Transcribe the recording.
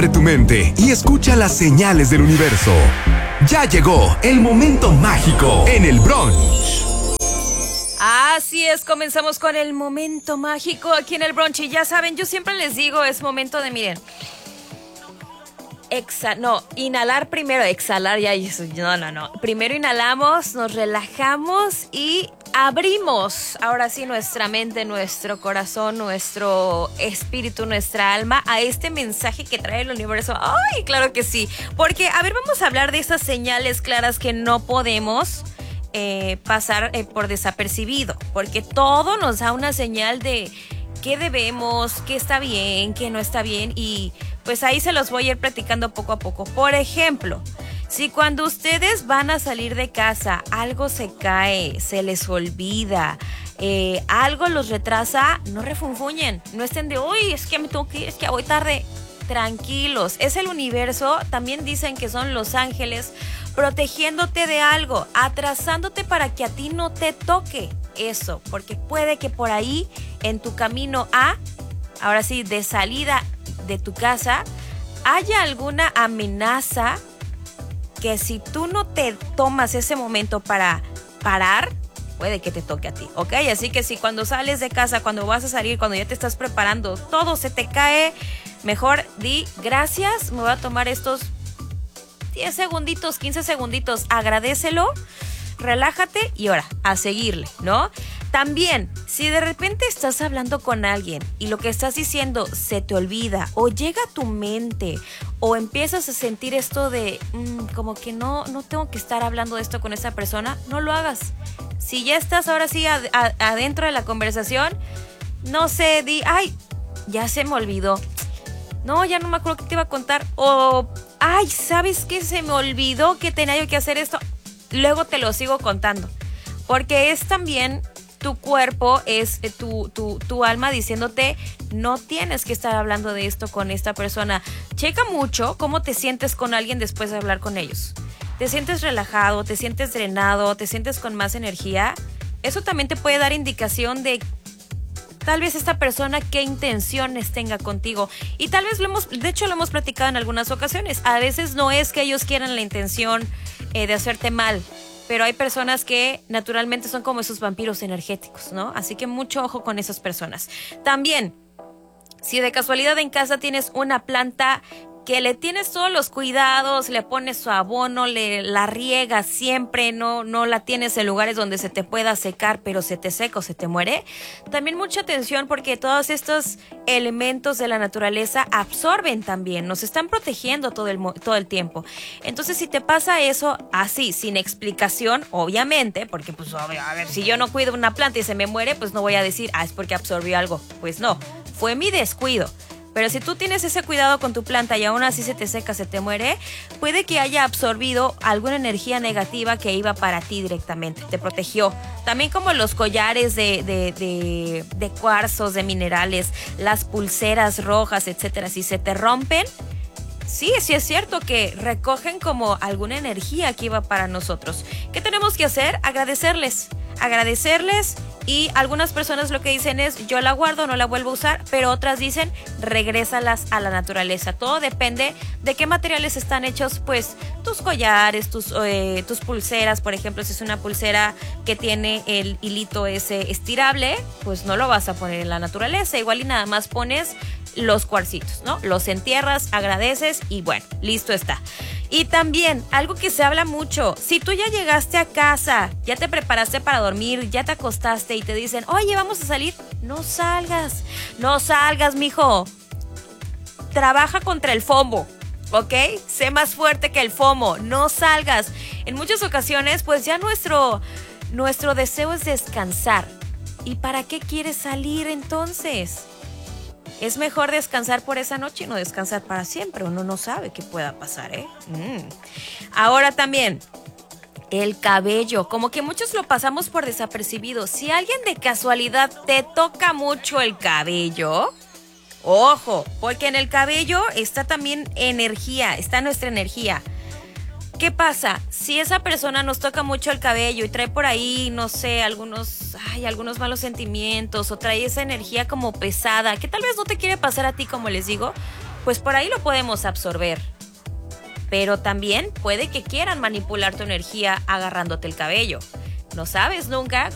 Abre tu mente y escucha las señales del universo. Ya llegó el momento mágico en el brunch. Así es, comenzamos con el momento mágico aquí en el brunch. Y ya saben, yo siempre les digo, es momento de, miren, inhalar primero, exhalar ya, no. Primero inhalamos, nos relajamos y abrimos, ahora sí, nuestra mente, nuestro corazón, nuestro espíritu, nuestra alma a este mensaje que trae el universo. ¡Ay, claro que sí! Porque, a ver, vamos a hablar de esas señales claras que no podemos pasar por desapercibido, porque todo nos da una señal de qué debemos, qué está bien, qué no está bien, y pues ahí se los voy a ir platicando poco a poco. Por ejemplo, si cuando ustedes van a salir de casa algo se cae, se les olvida, algo los retrasa, no refunfuñen, no estén de, uy, es que me tengo que ir, es que voy tarde. Tranquilos, es el universo, también dicen que son los ángeles protegiéndote de algo, atrasándote para que a ti no te toque eso, porque puede que por ahí en tu camino ahora sí, de salida de tu casa, haya alguna amenaza que si tú no te tomas ese momento para parar, puede que te toque a ti, ¿ok? Así que si cuando sales de casa, cuando vas a salir, cuando ya te estás preparando, todo se te cae, mejor di gracias, me voy a tomar estos 10 segunditos, 15 segunditos, agradécelo, relájate y ahora, a seguirle, ¿no? También, si de repente estás hablando con alguien y lo que estás diciendo se te olvida o llega a tu mente o empiezas a sentir esto de como que no tengo que estar hablando de esto con esa persona, no lo hagas. Si ya estás ahora sí adentro de la conversación, no sé, di, ay, ya se me olvidó. No, ya no me acuerdo qué te iba a contar. O, ay, ¿sabes qué? Se me olvidó que tenía yo que hacer esto. Luego te lo sigo contando. Porque es también tu cuerpo, es tu alma diciéndote, no tienes que estar hablando de esto con esta persona. Checa mucho cómo te sientes con alguien después de hablar con ellos. ¿Te sientes relajado? ¿Te sientes drenado? ¿Te sientes con más energía? Eso también te puede dar indicación de tal vez esta persona qué intenciones tenga contigo. Y tal vez lo hemos platicado en algunas ocasiones. A veces no es que ellos quieran la intención de hacerte mal, pero hay personas que naturalmente son como esos vampiros energéticos, ¿no? Así que mucho ojo con esas personas. También, si de casualidad en casa tienes una planta que le tienes todos los cuidados, le pones su abono, la riegas siempre, no la tienes en lugares donde se te pueda secar, pero se te seca o se te muere. También mucha atención porque todos estos elementos de la naturaleza absorben también, nos están protegiendo todo el tiempo. Entonces, si te pasa eso así, sin explicación, obviamente, porque pues a ver, si yo no cuido una planta y se me muere, pues no voy a decir, es porque absorbió algo. Pues no, fue mi descuido. Pero si tú tienes ese cuidado con tu planta y aún así se te seca, se te muere, puede que haya absorbido alguna energía negativa que iba para ti directamente, te protegió. También como los collares de cuarzos, de minerales, las pulseras rojas, etcétera, si se te rompen, sí es cierto que recogen como alguna energía que iba para nosotros. ¿Qué tenemos que hacer? Agradecerles. Y algunas personas lo que dicen es, yo la guardo, no la vuelvo a usar, pero otras dicen, regrésalas a la naturaleza. Todo depende de qué materiales están hechos, pues, tus collares, tus pulseras, por ejemplo, si es una pulsera que tiene el hilito ese estirable, pues no lo vas a poner en la naturaleza, igual y nada más pones los cuarcitos, ¿no? Los entierras, agradeces y bueno, listo está. Y también, algo que se habla mucho, si tú ya llegaste a casa, ya te preparaste para dormir, ya te acostaste y te dicen, oye, vamos a salir, no salgas, mijo. Trabaja contra el FOMO, ¿ok? Sé más fuerte que el FOMO, no salgas. En muchas ocasiones, pues ya nuestro deseo es descansar. ¿Y para qué quieres salir entonces? Es mejor descansar por esa noche y no descansar para siempre. Uno no sabe qué pueda pasar, ¿eh? Ahora también, el cabello. Como que muchos lo pasamos por desapercibido. Si alguien de casualidad te toca mucho el cabello, ojo, porque en el cabello está también energía, está nuestra energía. ¿Qué pasa? Si esa persona nos toca mucho el cabello y trae por ahí, no sé, algunos malos sentimientos o trae esa energía como pesada, que tal vez no te quiere pasar a ti, como les digo, pues por ahí lo podemos absorber. Pero también puede que quieran manipular tu energía agarrándote el cabello. No sabes nunca